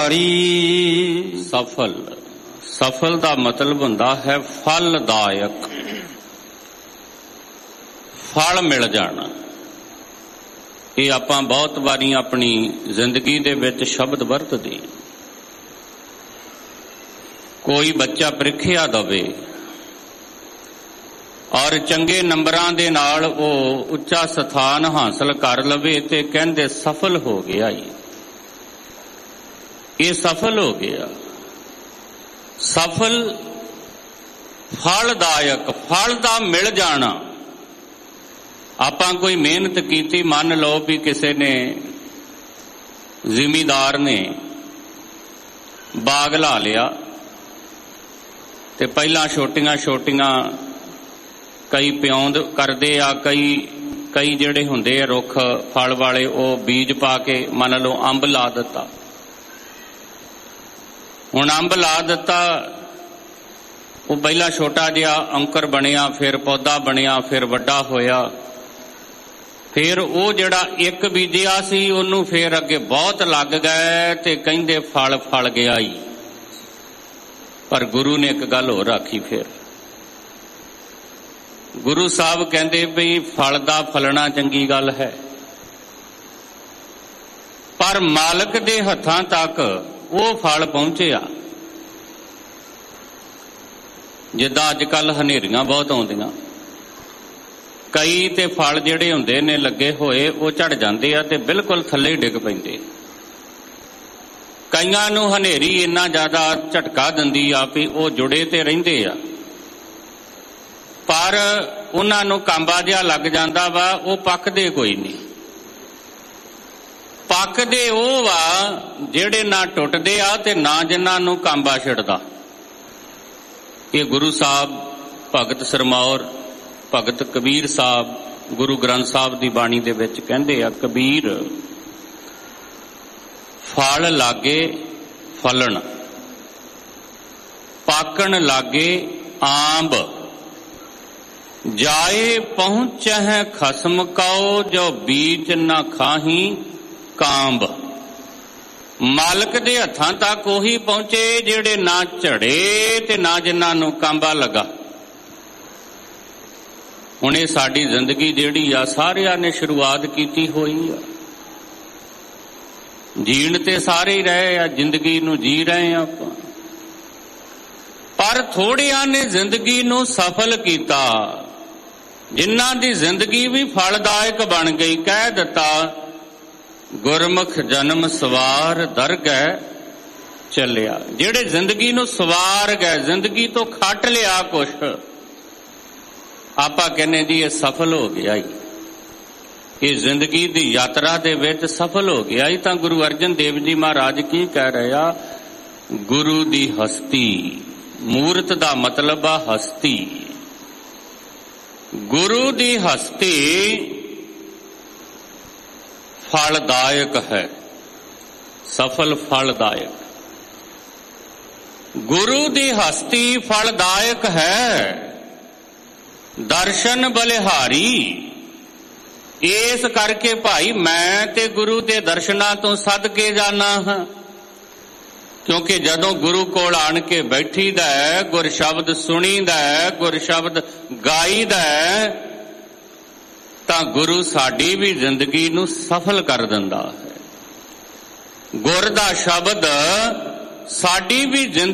सफल सफल का मतलब हुंदा है फलदायक, फल मिल जाना। ये आपां बहुत बारी अपनी जिंदगी दे विच शब्द वरतदे। कोई बच्चा प्रीखिया दवे और चंगे नंबरां दे नाल वो उच्चा स्थान हासिल कर लवे ते कहंदे सफल हो गया, ये सफल हो गया। सफल फलदायक, फल दा मिल जाना। आपां कोई मेहनत कीती, मान लो भी किसी ने जिमीदार ने बाग ला लिया ते पहला छोटियां छोटियां कई प्योंद करदे आ, कई जिहड़े हुंदे आ रुख फल वाले वो बीज पा के मान लो अंब ला दिता। हुण अंब ला दिता, वो पहला छोटा जिहा अंकुर बनिया, फिर पौधा बनिया, फिर वड्डा होया, फिर वो जिहड़ा एक बीजिया सी उन्नू फिर अगे बहुत लग गए ते कहिंदे फल फल गया ही। पर गुरु ने एक गल होर आखी, फिर गुरु साहब कहंदे भी फल दा फलना चंगी गल है, पर मालक दे हत्थां तक वो फल पहुंचे आ। जिद्दां अजकल हनेरियां बहुत आउंदियां, कई ते फल जिहड़े हुंदे ने लगे होए वो झड़ जांदे आ ते बिल्कुल थल्ले डिग पैंदे। कईयां नूं हनेरी इन्ना ज़्यादा झटका दिंदी आ भी वो जुड़े ते रहिंदे आ, पर उन्हां नूं कांबा जिहा लग जांदा वा, वो पकदे कोई नहीं। पकदे वो वा जिहड़े ना टुटदे आ ते ना जिन्हां नूं कांबा छिड़दा। ये गुरु साहब भगत सरमौर भगत कबीर साहब गुरु ग्रंथ साहब की बाणी दे विच कहंदे आ, कबीर फल लागे फलन, पाकण लागे आंब, जाए पहुंचह खसम कौ, जो बीच न खाही कांब। मालक दे हत्थां तक ओही पहुंचे जिहड़े ना झड़े ते ना जिन्हां नूं कांबा लगा। हुण इह साडी जिंदगी जिहड़ी आ सारिਆਂ ने शुरुआत कीती होई आ, जीण ते सारे ही रहे आ, जिंदगी नूं जी रहे आ आपां, पर थोड़िਆਂ ने जिंदगी नूं सफल कीता, जिन्हां दी जिंदगी भी फलदायक बन गई। कह दिता गुरमुख जन्म सवार दरगह चलिया। जिहड़े जिंदगी नूं सवार गए, जिंदगी तो खट लिया कुछ, आपां कहने जी ये सफल हो गया ही, ये जिंदगी दी यात्रा दे विच सफल हो गया ही। तां गुरु अर्जन देव जी महाराज की कह रहा, गुरु दी हस्ती, मूरत दा मतलब आ हस्ती। गुरु दी हस्ती फलदायक है, सफल फलदायक। गुरु दी हस्ती फलदायक है, दर्शन बलिहारी। इस करके भाई मैं ते गुरु दे दर्शनां तो सदके जाना हां, क्योंकि जदों गुरु कोल आण के बैठीदा है, गुर शब्द सुनीदा है, गुर शब्द गाईदा है, तां गुरु साडी भी जिंदगी नूं सफल कर दिंदा है। गुर दा शब्द साडी भी